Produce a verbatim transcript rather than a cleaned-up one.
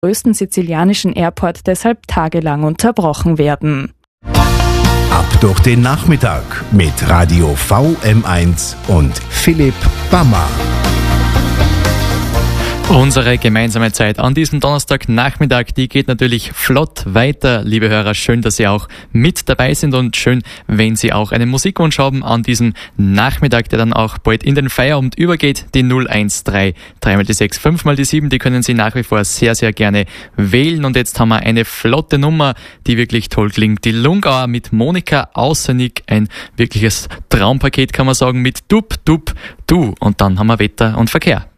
größten sizilianischen Airport deshalb tagelang unterbrochen werden. Ab durch den Nachmittag mit Radio V M eins und Philipp Bammer. Unsere gemeinsame Zeit an diesem Donnerstagnachmittag, die geht natürlich flott weiter. Liebe Hörer, schön, dass Sie auch mit dabei sind und schön, wenn Sie auch einen Musikwunsch haben an diesem Nachmittag, der dann auch bald in den Feierabend übergeht. Die null eins drei, drei mal die sechs, fünf mal die sieben, die können Sie nach wie vor sehr, sehr gerne wählen. Und jetzt haben wir eine flotte Nummer, die wirklich toll klingt. Die Lungauer mit Monika Außernick, ein wirkliches Traumpaket, kann man sagen, mit Dub, Dub, Du. Und dann haben wir Wetter und Verkehr.